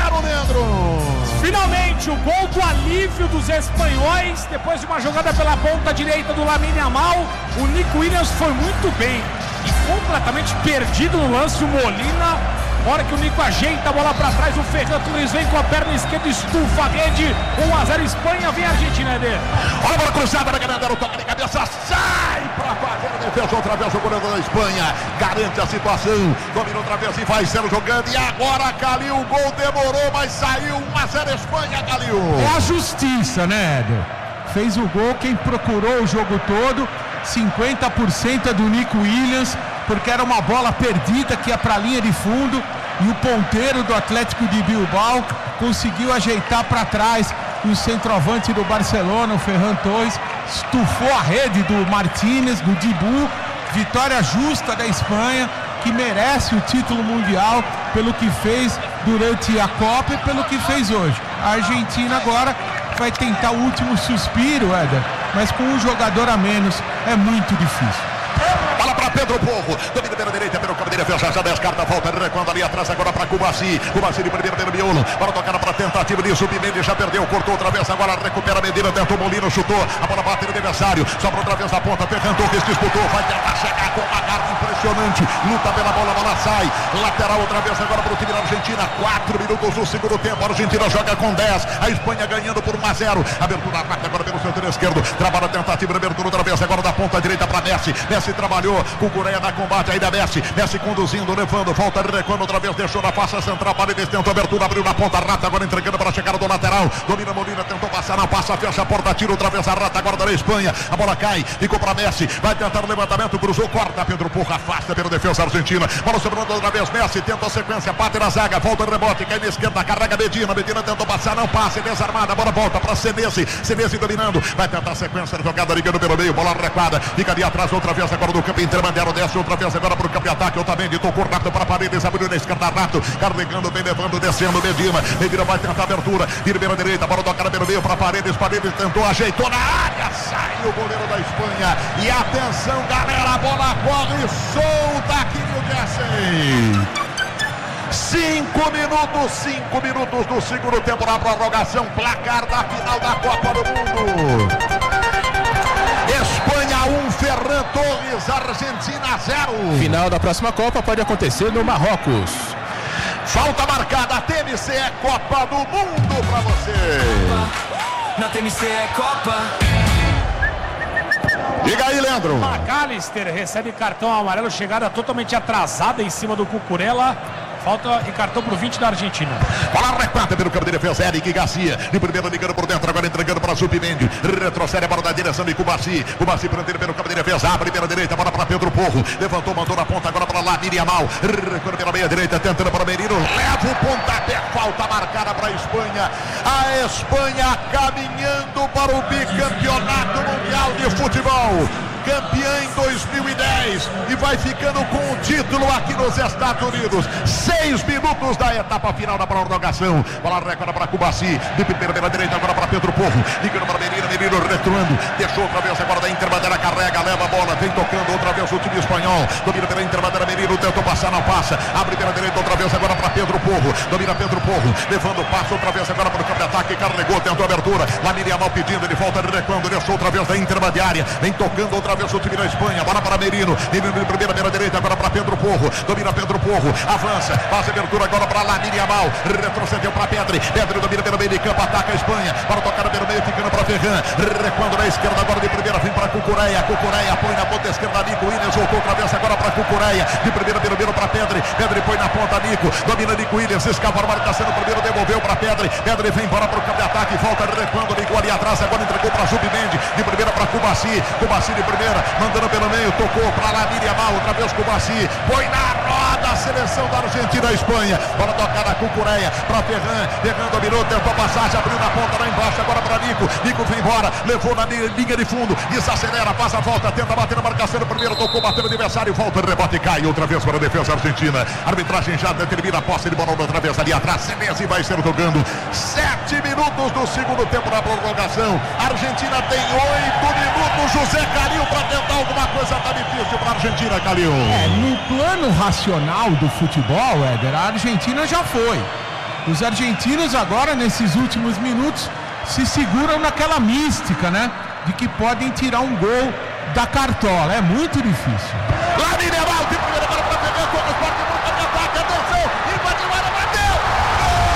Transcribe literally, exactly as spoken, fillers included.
zero, Leandro. Finalmente, o gol do alívio dos espanhóis, depois de uma jogada pela ponta direita do Lamine Yamal. O Nico Williams foi muito bem e completamente perdido no lance. O Molina, na hora que o Nico ajeita a bola para trás, o Ferran Torres vem com a perna esquerda, estufa a rede. um a zero Espanha, vem a Argentina, Eder. Olha a bola cruzada na galera, o toque de cabeça, sai para fazer a defesa outra vez, o goleiro da Espanha garante a situação, domina outra vez e vai sendo jogando, e agora Calil, o gol demorou, mas saiu. um a zero Espanha, Calil. É a justiça, né, Éder? Fez o gol quem procurou o jogo todo, cinquenta por cento é do Nico Williams, porque era uma bola perdida que ia para a linha de fundo, e o ponteiro do Atlético de Bilbao conseguiu ajeitar para trás, e o centroavante do Barcelona, o Ferran Torres, estufou a rede do Martínez, do Dibu. Vitória justa da Espanha, que merece o título mundial pelo que fez durante a Copa e pelo que fez hoje. A Argentina agora vai tentar o último suspiro, Éder, mas com um jogador a menos é muito difícil. Bola para Pedro Porro, domina pela direita, pelo campo de defesa, já descarta a volta, recuando ali atrás agora para Cubaci, Cubaci de primeiro pelo miolo, bola tocada para tentativa de subir, Mendes já perdeu, cortou outra vez, agora recupera Medina, tentou Molino, chutou, a bola bate no adversário, sobra outra vez na ponta, Ferran Torres disputou, vai tentar chegar com uma garra impressionante, luta pela bola, a bola sai, lateral outra vez agora para o time da Argentina, quatro minutos do segundo tempo, a Argentina joga com dez, a Espanha ganhando por um a zero, abertura rápida agora pelo setor esquerdo, trabalha a tentativa de abertura outra vez, agora da ponta direita para Messi, Messi trabalhou, Cucureia na combate, ainda Messi, Messi conduzindo, levando, volta, recuando outra vez, deixou na faixa central, Paredes tentou abertura, abriu na ponta, Rata agora entregando para a chegada do lateral, domina Molina, tentou passar, não passa, fecha a porta, tira outra vez a Rata agora da Espanha, a bola cai, ficou para Messi, vai tentar o levantamento, cruzou, corta, Pedro Porro, afasta pela defesa argentina, bola sobrando outra vez, Messi tenta a sequência, bate na zaga, volta o rebote, cai na esquerda, carrega Medina, Medina tentou passar, não passa, desarmada, a bola volta para Senesi, Senesi dominando, vai tentar a sequência, jogada ligando pelo meio, bola recuada, fica ali atrás outra vez agora do campo intermediário, desce outra vez agora para o campo de ataque, Otamendi tocou rápido para Paredes, abriu na esquerda, Rato, carregando, bem levando, descendo, Medina, Medina vai tentar a abertura, vira pela direita, bola tocada pelo meio para Paredes, Paredes tentou, ajeitou na área, sai o goleiro da Espanha, e atenção galera, a bola corre solta aqui no Jersey. Cinco minutos, cinco minutos do segundo tempo na prorrogação, placar da final da Copa do Mundo. Espanha um, Ferran Torres, Argentina zero. Final da próxima Copa pode acontecer no Marrocos. Falta marcada, T M C é Copa do Mundo pra você. Na T M C é Copa. Diga aí, Leandro. McAllister recebe cartão amarelo, chegada totalmente atrasada em cima do Cucurella. Falta e cartão pro vinte da Argentina. Bola recuada pelo campo de defesa, Eric Garcia. De primeiro ligando por dentro, agora entregando para Zubimendi. Retrocede a bola da direção de Cubaci. Cubaci prendendo pelo campo de defesa, abre pela direita, bola para Pedro Porro. Levantou, mandou na ponta, agora para Lamine Yamal. Recuando pela meia direita, tentando para Merino. Leva o pontapé, falta marcada para a Espanha. A Espanha caminhando para o bicampeonato mundial de futebol. Campeã em dois mil e dez e vai ficando com o título aqui nos Estados Unidos. Seis minutos da etapa final da prorrogação. Bola recorde para Cubaci, de primeira pela direita, agora para Pedro Porro. Ligando para Menino, Menino recuando. Deixou outra vez agora da Interbandeira, carrega, leva a bola, vem tocando outra vez o time espanhol. Domina pela Interbandeira, Menino tentou passar, não passa. Abre pela direita outra vez agora para Pedro Porro. Domina Pedro Porro, levando o passo outra vez agora para o campo de ataque. Carregou, tentou abertura. Lamine Yamal pedindo, ele volta, ele recuando, deixou outra vez da Intermediária. Vem tocando outra vez o time da Espanha, bola para Merino, Merino de primeira, pela direita, agora para Pedro Porro, domina Pedro Porro, avança, faz a abertura agora para Lamine Yamal, retrocedeu para Pedri, Pedri domina pelo meio de campo, ataca a Espanha, para tocar pelo meio, ficando para Ferran, recuando na esquerda, agora de primeira, vem para Cucureia, Cucureia põe na ponta esquerda, Nico Williams, voltou outra vez agora para Cucureia, de primeira, pelo meio para Pedri, Pedri põe na ponta, Nico, domina Nico Williams, escapa a marcação, primeiro devolveu para Pedri, Pedri vem embora para o campo de ataque, volta recuando, Nico ali atrás, agora entregou para Zubimendi, de primeira para Cubaci, Cubaci de primeira, mandando pelo meio, tocou para Lamine Yamal, outra vez Cubaci, põe na roda a seleção da Argentina, a Espanha, bola tocada com Cucureia, para Ferran, Ferran dominou, tentou passagem, abriu na ponta lá embaixo, agora para Nico, Nico vem embora, levou na linha de fundo, desacelera, faz a volta, tenta bater na marcação, primeiro tocou, bateu no adversário, volta, rebote, cai, outra vez para a defesa argentina, arbitragem já determina a posse de bola outra vez ali atrás, Senesi vai ser jogando, sete minutos do segundo tempo da prorrogação, a Argentina tem oito minutos, José Calil para tentar alguma coisa, tá difícil para a Argentina, Calil. É, no plano racional do futebol, Éder, a Argentina já foi. Os argentinos agora, nesses últimos minutos, se seguram naquela mística, né? De que podem tirar um gol da cartola. É muito difícil. Lamine Yamal,